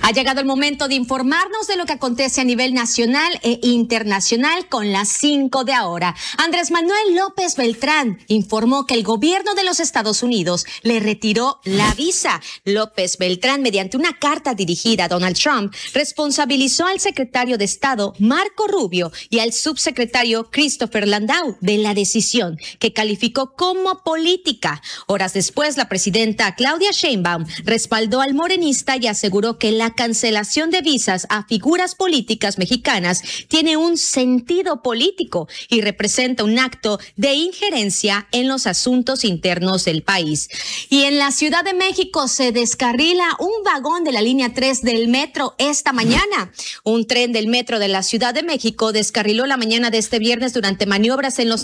Ha llegado el momento de informarnos de lo que acontece a nivel nacional e internacional con las 5 de ahora. Andrés Manuel López Beltrán informó que el gobierno de los Estados Unidos le retiró la visa. López Beltrán, mediante una carta dirigida a Donald Trump, responsabilizó al secretario de Estado Marco Rubio y al subsecretario Christopher Landau de la decisión, que calificó como política. Horas después, la presidenta Claudia Sheinbaum respaldó al morenista y aseguró que la cancelación de visas a figuras políticas mexicanas tiene un sentido político y representa un acto de injerencia en los asuntos internos del país. Y en la Ciudad de México se descarrila un vagón de la línea 3 del metro esta mañana. Un tren del metro de la Ciudad de México descarriló la mañana de este viernes durante maniobras en los